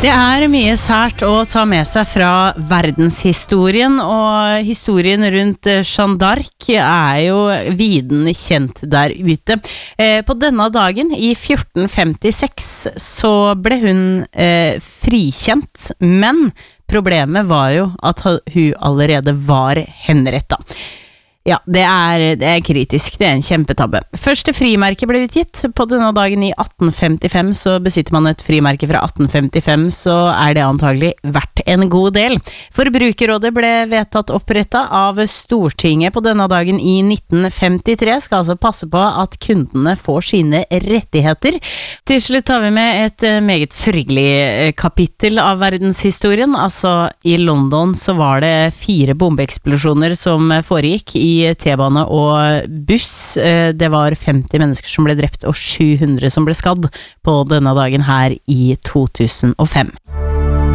Det mye sært å ta med seg fra verdenshistorien, og historien rundt Jeanne d'Arc jo viden kjent der ute. På denne dagen, i 1456, så ble hun frikjent, men problemet var jo at hun allerede var henrettet. Ja, det kritisk, det en kjempetabbe. Første frimerke ble utgitt på denne dagen i 1855, så besitter man et frimerke fra 1855, så det antagelig verdt en god del. Forbrukerrådet ble vedtatt opprettet av Stortinget på denne dagen i 1953, skal altså passe på at kundene får sine rettigheter. Til slutt tar vi med et meget sørgelig kapittel av verdenshistorien, altså i London så var det 4 bombeeksplosjoner som foregikk i T-bane og buss. Det var 50 mennesker som ble drept og 700 som ble skadd på denne dagen her i 2005.